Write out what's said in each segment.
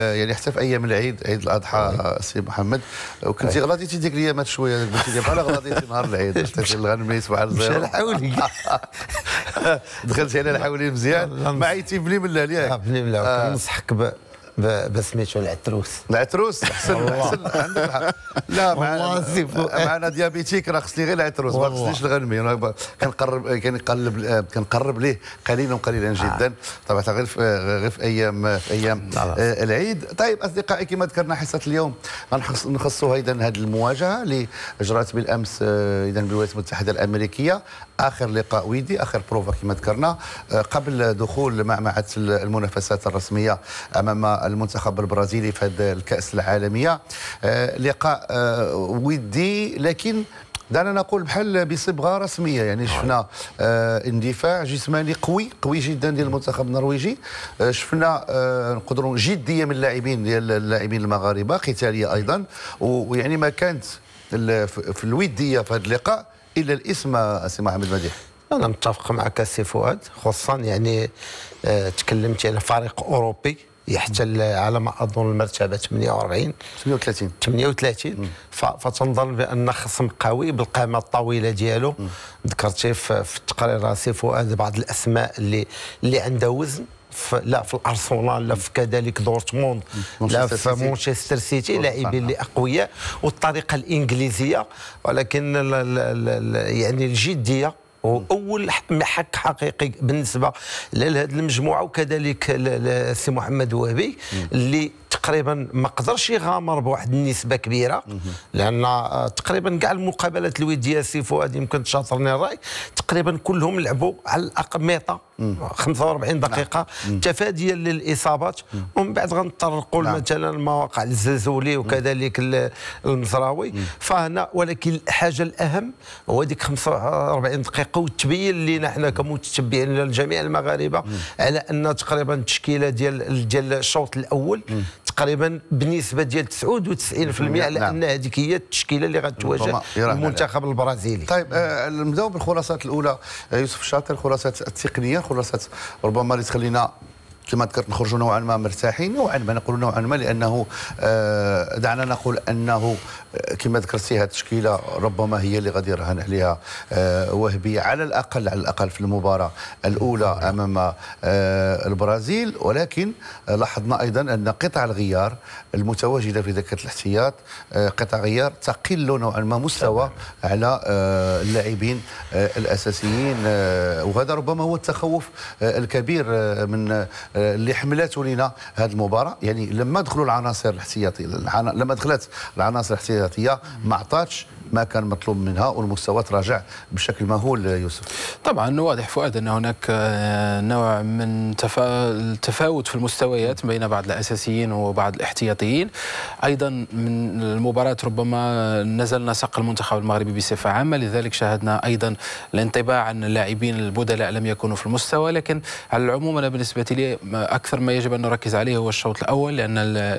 يعني حتى في ايام العيد، عيد الاضحى سي محمد، وكنتي غلطيتي ديك الايامات شويه، قلتي لي بحال غلطيتي نهار العيد، قلتي الغنمي صباح الزير مشى الحولي. دخلتي على الحولي مزيان، ما عيتي بلي ملال ياك؟ بلي ملا كنصحك بسميتو العتروس احسن عندك الحق. لا والله سي فؤاد معنا ديابيتيك راه خصني غير العتروس، ما خصنيش الغنمي. انا كنقرب ليه قليلا قليلا جدا طبعا، غير في ايام العيد. طيب اصدقائي، كما ذكرنا حصه اليوم غنخصوا ايضا هذه المواجهه اللي اجرات بالامس اذا بالولايات المتحده الامريكيه، اخر لقاء ودي، اخر بروفا كما ذكرنا قبل دخول معمعه المنافسات الرسميه امام المنتخب البرازيلي في هذه الكأس العالمية. لقاء ودي، لكن دعنا نقول بحال بصبغه رسميه. يعني شفنا اندفاع جسماني قوي جدا ديال المنتخب النرويجي، شفنا نقدروا جديه من اللاعبين المغاربه، قتاليه ايضا، ويعني ما كانت في الوديه في هذا اللقاء الا الاسم سي محمد مديح. انا متفق معك سي فؤاد، خصوصا يعني تكلمت على فريق اوروبي يحتل على ما اظن المرتبه 38 فتنظن بان خصم قوي بالقامه الطويله ديالو. ذكرتي في التقرير سي فؤاد بعض الاسماء اللي عندها وزن، لا في الارسنال، لا في كذلك دورتموند، لا في مانشستر سيتي، لاعبين اللي اقوياء والطريقه الانجليزيه، ولكن يعني الجديه واول محك حقيقي بالنسبه لهذه المجموعه، وكذلك السي محمد وهبي اللي تقريبا ما قدرش يغامر بواحد النسبه كبيره، لان تقريبا كاع المقابلات الوديه سي فؤاد يمكن تشاطرني الراي تقريبا كلهم لعبوا على الاقل ميطا 45 دقيقه تفاديا للاصابات. ومن بعد غنطرقوا مثلا المواقع الزلزولي وكذلك المزراوي فهنا، ولكن الحاجه الاهم هو ديك 45 دقيقه، وتبين لنا حنا كمتتبعين للجميع المغاربه على ان تقريبا التشكيله ديال الشوط الاول تقريبا بنسبه ديال 99% على ان هذيك هي التشكيله اللي غتواجه المنتخب البرازيلي. طيب نبداو بالخلاصات الاولى يوسف الشاطر، الخلاصات التقنيه، خلاصات ربما اللي تخلينا كما ذكرت نخرجوا نوعا ما مرتاحين، نوعا ما نقول نوعا ما، لانه دعنا نقول انه كما ذكرتي هذه التشكيله ربما هي اللي غادي يرهن عليها وهبي على الاقل في المباراه الاولى امام البرازيل. ولكن لاحظنا ايضا ان قطع الغيار المتواجده في دكه الاحتياط قطع غيار تقل نوعا ما مستوى على اللاعبين الاساسيين، وهذا ربما هو التخوف الكبير من اللي حملته لنا هذه المباراه. يعني لما دخلوا العناصر الاحتياطيه، لما دخلت العناصر الاحتياطيه ما عطاتش ما كان مطلوب منها، والمستوى تراجع بشكل مهول. يوسف، طبعا واضح فؤاد ان هناك نوع من التفاوت في المستويات بين بعض الاساسيين وبعض الاحتياطيين. ايضا من المباراه ربما نزل نسق المنتخب المغربي بصفه عامه، لذلك شاهدنا ايضا الانطباع عن اللاعبين البدلاء لم يكونوا في المستوى. لكن على العموم انا بالنسبه لي اكثر ما يجب ان نركز عليه هو الشوط الاول، لان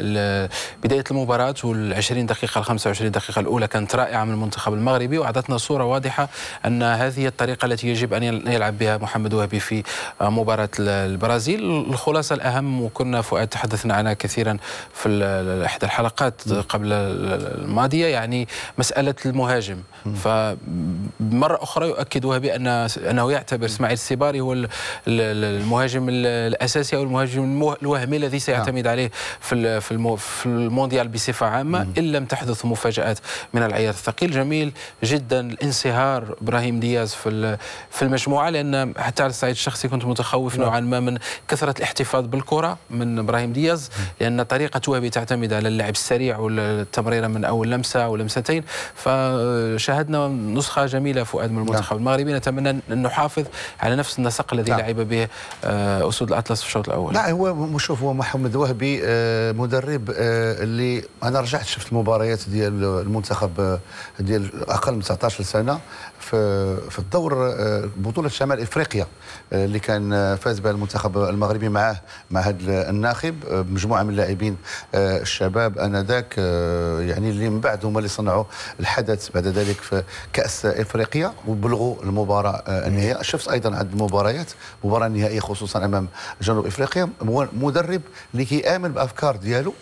بدايه المباراه وال20 دقيقه ال 25 دقيقه الاولى كانت رائعه من المنتخب المغربي، واعطتنا صوره واضحه ان هذه الطريقه التي يجب ان يلعب بها محمد وهبي في مباراه البرازيل. الخلاصه الاهم، وكنا فؤاد تحدثنا عنها كثيرا في احدى الحلقات قبل الماضيه، يعني مساله المهاجم. فمره اخرى يؤكد وهبي انه يعتبر اسماعيل السيباري هو المهاجم الاساسي او المهاجم الوهمي الذي سيعتمد عليه في المونديال بصفه عامه، ان لم تحدث مفاجات من العيار الثقيل. جميل جدا الانصهار ابراهيم دياز في المجموعه، لان حتى على الصعيد الشخصي كنت متخوف نوعا ما من كثره الاحتفاظ بالكره من ابراهيم دياز، لان طريقه وهبي تعتمد على اللعب السريع والتمريره من اول لمسه او لمستين. فشاهدنا نسخه جميله فؤاد من المنتخب المغربي، نتمنى ان نحافظ على نفس النسق الذي لعب به اسود الاطلس في الشوط الاول. لا هو شوف، هو محمد وهبي مدرب اللي انا رجعت شفت المباريات ديال المنتخب ديال اقل من 19 سنه في الدور بطوله شمال افريقيا اللي كان فاز بها المنتخب المغربي مع هذا الناخب بمجموعه من اللاعبين الشباب انذاك، يعني اللي من بعد هما اللي صنعوا الحدث بعد ذلك في كاس افريقيا وبلغوا المباراه النهائيه. شفت ايضا عند المباريات المباراه النهائيه خصوصا امام جنوب افريقيا مدرب اللي كيامن بافكار ديالو